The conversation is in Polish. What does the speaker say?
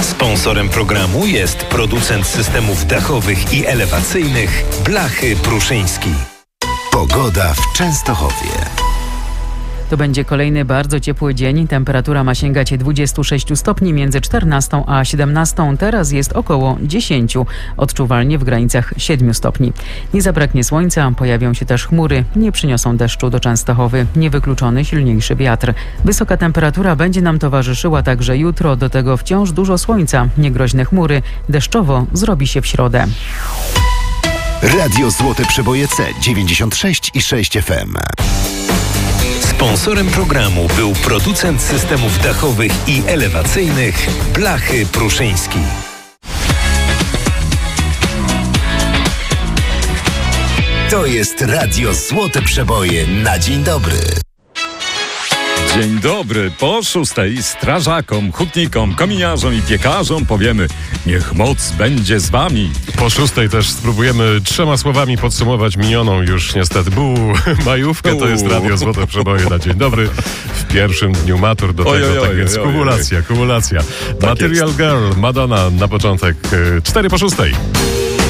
Sponsorem programu jest producent systemów dachowych i elewacyjnych Blachy Pruszyński. Pogoda w Częstochowie. To będzie kolejny bardzo ciepły dzień. Temperatura ma sięgać 26 stopni między 14 a 17. Teraz jest około 10. Odczuwalnie w granicach 7 stopni. Nie zabraknie słońca, pojawią się też chmury. Nie przyniosą deszczu do Częstochowy. Niewykluczony silniejszy wiatr. Wysoka temperatura będzie nam towarzyszyła także jutro. Do tego wciąż dużo słońca. Niegroźne chmury. Deszczowo zrobi się w środę. Radio Złote Przeboje C 96,6 FM. Sponsorem programu był producent systemów dachowych i elewacyjnych Blachy Pruszyński. To jest Radio Złote Przeboje na dzień dobry. Dzień dobry. Po 6 strażakom, hutnikom, kominiarzom i piekarzom powiemy: niech moc będzie z wami. Po 6 też spróbujemy 3 słowami podsumować minioną już niestety majówkę. To jest Radio Złote Przeboje na dzień dobry. W pierwszym dniu matur do tego, tak więc kumulacja. Tak Material jest. Girl, Madonna na początek. 4 po 6.